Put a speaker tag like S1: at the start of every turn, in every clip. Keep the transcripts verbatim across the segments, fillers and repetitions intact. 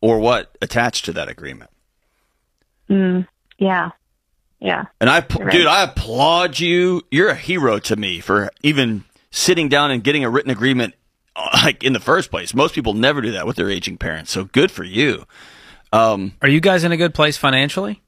S1: or what attached to that agreement.
S2: Mm, yeah. Yeah.
S1: And I,
S2: right.
S1: dude, I applaud you. You're a hero to me for even sitting down and getting a written agreement like in the first place. Most people never do that with their aging parents. So good for you. Um,
S3: Are you guys in a good place financially?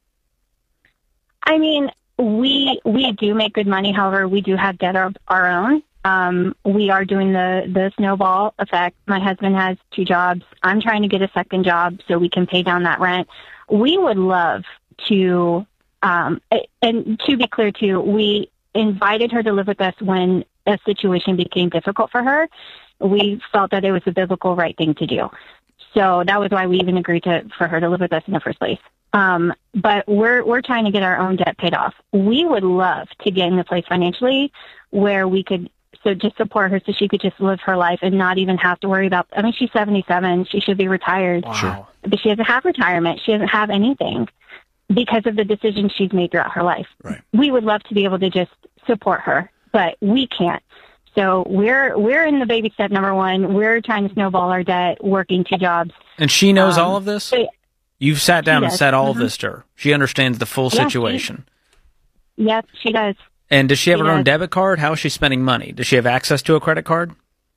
S2: I mean, we we do make good money. However, we do have debt of our own. Um, we are doing the, the snowball effect. My husband has two jobs. I'm trying to get a second job so we can pay down that rent. We would love to, um, and to be clear too, we invited her to live with us when a situation became difficult for her. We felt that it was the biblical right thing to do. So that was why we even agreed to for her to live with us in the first place. Um, but we're we're trying to get our own debt paid off. We would love to get in a place financially where we could so just support her so she could just live her life and not even have to worry about. I mean, she's seventy-seven. She should be retired.
S3: Wow. Sure.
S2: But she doesn't have retirement. She doesn't have anything because of the decisions she's made throughout her life.
S1: Right.
S2: We would love to be able to just support her, but we can't. So we're we're in the baby step number one. We're trying to snowball our debt, working two jobs.
S3: And she knows
S2: Um,
S3: all of this?
S2: so-
S3: You've sat down and
S2: does.
S3: said all
S2: Mhm.
S3: of this to her. She understands the full
S2: Yeah, she-
S3: situation.
S2: Yep, she does.
S3: And does she have
S2: She
S3: her own
S2: does.
S3: debit card? How is she spending money? Does she have access to a credit card?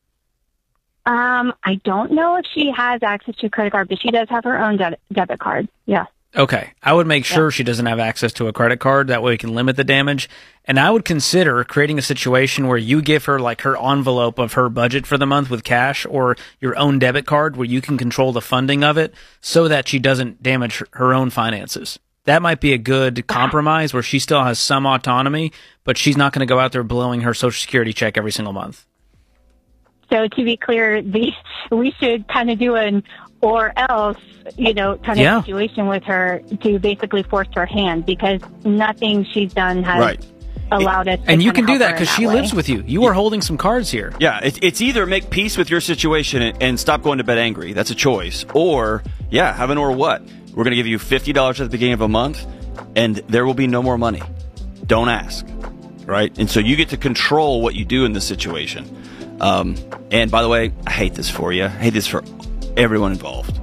S2: Um, I don't know if she has access to a credit card, but she does have her own de- debit card. Yeah.
S3: Okay. I would make sure she doesn't have access to a credit card. That way we can limit the damage. And I would consider creating a situation where you give her like her envelope of her budget for the month with cash or your own debit card where you can control the funding of it so that she doesn't damage her- her own finances. That might be a good compromise where she still has some autonomy, but she's not going to go out there blowing her Social Security check every single month.
S2: So to be clear, the we should kind of do an or else, you know, kind of
S3: Yeah.
S2: situation with her to basically force her hand because nothing she's done has
S1: Right.
S2: allowed us. To
S3: And you
S2: kind
S3: can
S2: of
S3: do
S2: help
S3: that
S2: her in
S3: because she
S2: way.
S3: lives with you. You are holding some cards here.
S1: Yeah, it, it's either make peace with your situation and, and stop going to bed angry. That's a choice. Or, yeah, have an or what. We're going to give you fifty dollars at the beginning of a month, and there will be no more money. Don't ask, right? And so you get to control what you do in this situation. Um, and by the way, I hate this for you. I hate this for everyone involved.